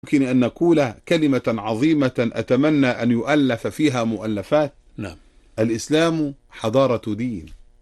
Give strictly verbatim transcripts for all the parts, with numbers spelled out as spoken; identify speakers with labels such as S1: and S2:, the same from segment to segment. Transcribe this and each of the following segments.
S1: يمكن أن نقول كلمة عظيمة أتمنى أن يؤلف فيها مؤلفات.
S2: نعم.
S1: الإسلام حضارة دين،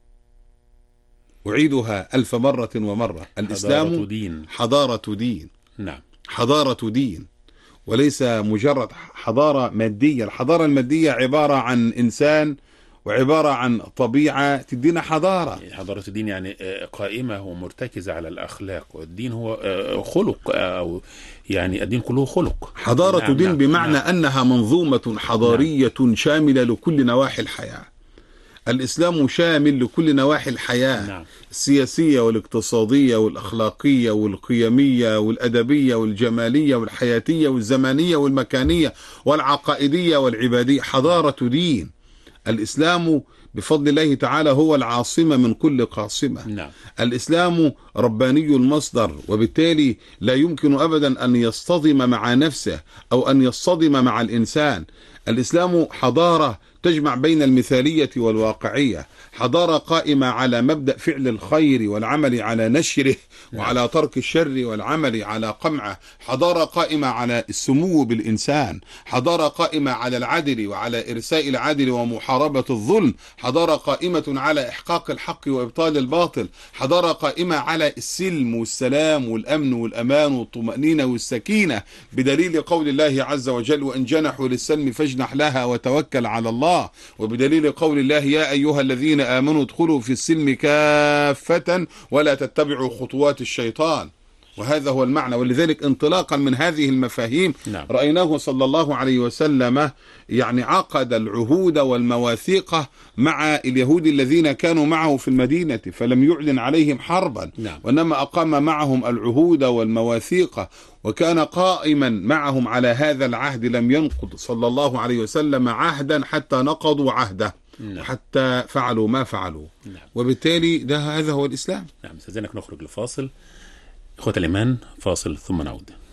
S1: أعيدها ألف مرة ومرة. الإسلام
S2: حضارة دين.
S1: حضارة دين.
S2: نعم.
S1: حضارة دين، وليس مجرد حضارة مادية. الحضارة المادية عبارة عن إنسان وعبارة عن طبيعة تدينا حضارة.
S2: حضارة الدين يعني قائمة ومرتكزة على الأخلاق، والدين هو خلق، أو يعني الدين كله خلق.
S1: حضارة
S2: نعم
S1: دين
S2: نعم
S1: بمعنى
S2: نعم.
S1: أنها منظومة حضارية نعم. شاملة لكل نواحي الحياة. الإسلام شامل لكل نواحي الحياة.
S2: نعم.
S1: السياسية والاقتصادية والأخلاقية والقيمية والأدبية والجمالية والحياتية والزمانية والمكانية والعقائدية والعبادية. حضارة دين. الإسلام بفضل الله تعالى هو العاصمة من كل قاصمة.
S2: نعم.
S1: الإسلام رباني المصدر، وبالتالي لا يمكن أبدا أن يصطدم مع نفسه أو أن يصطدم مع الإنسان. الإسلام حضارة تجمع بين المثالية والواقعية، حضارة قائمة على مبدأ فعل الخير والعمل على نشره وعلى ترك الشر والعمل على قمعه، حضارة قائمة على السمو بالإنسان، حضارة قائمة على العدل وعلى إرساء العدل ومحاربة الظلم، حضارة قائمة على إحقاق الحق وإبطال الباطل، حضارة قائمة على السلم والسلام والأمن والأمان والطمأنينة والسكينة، بدليل قول الله عز وجل: وإن جنحوا للسلم فاجنح لها وتوكل على الله، وبدليل قول الله: يا أيها الذين آمنوا ادخلوا في السلم كافة ولا تتبعوا خطوات الشيطان. وهذا هو المعنى. ولذلك انطلاقا من هذه المفاهيم
S2: نعم.
S1: رأيناه صلى الله عليه وسلم يعني عقد العهود والمواثيق مع اليهود الذين كانوا معه في المدينة، فلم يعلن عليهم حربا.
S2: نعم.
S1: وإنما أقام معهم العهود والمواثيق، وكان قائما معهم على هذا العهد. لم ينقض صلى الله عليه وسلم عهدا حتى نقضوا عهده. نعم. حتى فعلوا ما فعلوا. نعم. وبالتالي ده هذا هو الإسلام.
S2: نعم. استاذنك نخرج لفاصل. إخوة الإيمان، فاصل ثم نعود.